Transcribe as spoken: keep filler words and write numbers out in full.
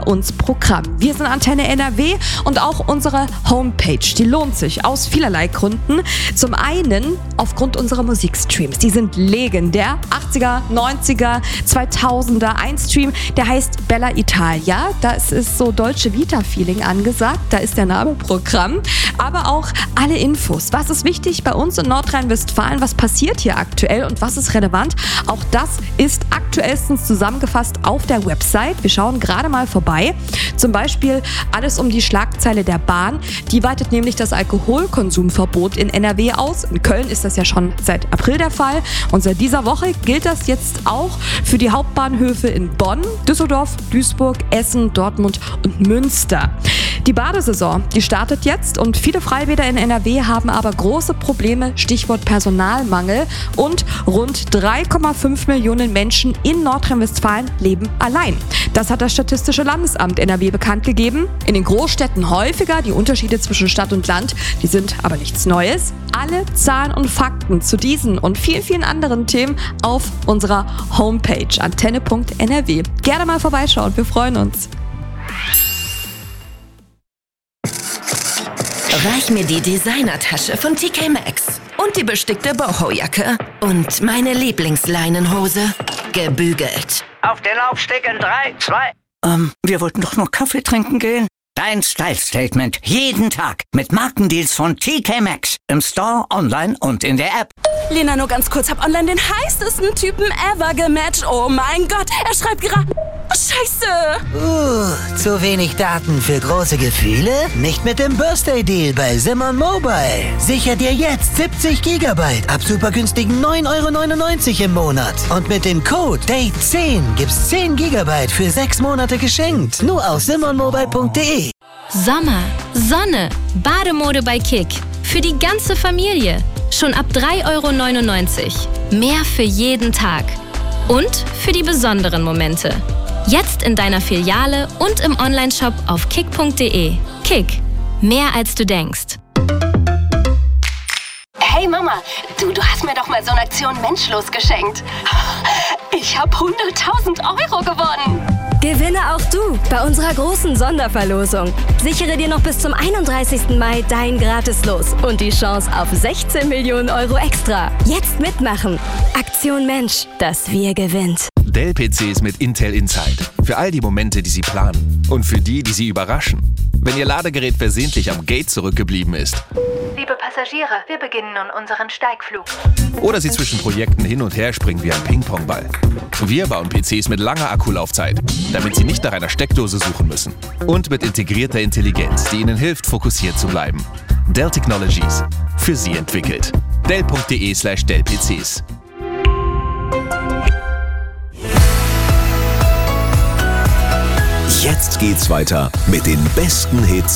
uns Programm. Wir sind Antenne N R W und auch unsere Homepage, die lohnt sich aus vielerlei Gründen. Zum einen aufgrund unserer Musikstreams. Die sind legendär. achtziger, neunziger, zweitausender. Ein Stream, der heißt Bella Italia. Da ist so Dolce Vita-Feeling angesagt. Da ist der Name Programm. Aber auch alle Infos. Was ist wichtig bei uns in Nordrhein-Westfalen? Was passiert hier aktuell und was ist relevant? Auch das ist aktuellstens zusammengefasst auf der Website. Wir schauen gerade mal vorbei. Zum Beispiel alles um die Schlagzeile der Bahn. Die weitet nämlich das Alkoholkonsumverbot in N R W aus. In Köln ist das ja schon seit April der Fall. Und seit dieser Woche gilt das jetzt auch für die Hauptbahnhöfe in Bonn, Düsseldorf, Duisburg, Essen, Dortmund und Münster. Die Badesaison, die startet jetzt und viele Freibäder in N R W haben aber große Probleme, Stichwort Personalmangel, und rund drei Komma fünf Millionen Menschen in Nordrhein-Westfalen leben allein. Das hat das Statistische Landesamt N R W bekannt gegeben. In den Großstädten häufiger, die Unterschiede zwischen Stadt und Land, die sind aber nichts Neues. Alle Zahlen und Fakten zu diesen und vielen, vielen anderen Themen auf unserer Homepage antenne punkt n r w. Gerne mal vorbeischauen, wir freuen uns. Reich mir die Designertasche von T K Maxx und die bestickte Boho-Jacke und meine Lieblingsleinenhose, gebügelt. Auf den Laufsteg in drei, zwei... Ähm, wir wollten doch nur Kaffee trinken gehen. Dein Style-Statement jeden Tag mit Markendeals von T K Maxx. Im Store, online und in der App. Lena, nur ganz kurz, hab online den heißesten Typen ever gematcht. Oh mein Gott, er schreibt gerade... Scheiße! Uh, zu wenig Daten für große Gefühle? Nicht mit dem Birthday-Deal bei Simon Mobile. Sicher dir jetzt siebzig Gigabyte ab super günstigen neun Euro neunundneunzig im Monat. Und mit dem Code Date zehn gibt's zehn Gigabyte für sechs Monate geschenkt. Nur auf simon mobile punkt d e. Sommer, Sonne, Bademode bei Kick. Für die ganze Familie. Schon ab drei Euro neunundneunzig. Mehr für jeden Tag. Und für die besonderen Momente. Jetzt in deiner Filiale und im Onlineshop auf kick punkt d e. Kick. Mehr als du denkst. Hey Mama, du, du hast mir doch mal so eine Aktion Menschlos geschenkt. Ich habe hunderttausend Euro gewonnen. Gewinne auch du bei unserer großen Sonderverlosung. Sichere dir noch bis zum einunddreißigsten Mai dein Gratislos und die Chance auf sechzehn Millionen Euro extra. Jetzt mitmachen. Aktion Mensch, das Wir gewinnt. Dell-P Cs mit Intel Inside. Für all die Momente, die Sie planen. Und für die, die Sie überraschen. Wenn Ihr Ladegerät versehentlich am Gate zurückgeblieben ist. Liebe Passagiere, wir beginnen nun unseren Steigflug. Oder Sie zwischen Projekten hin und her springen wie ein Ping-Pong-Ball. Wir bauen P Cs mit langer Akkulaufzeit, damit Sie nicht nach einer Steckdose suchen müssen. Und mit integrierter Intelligenz, die Ihnen hilft, fokussiert zu bleiben. Dell Technologies. Für Sie entwickelt. dell punkt d e slash dell p c s. Jetzt geht's weiter mit den besten Hits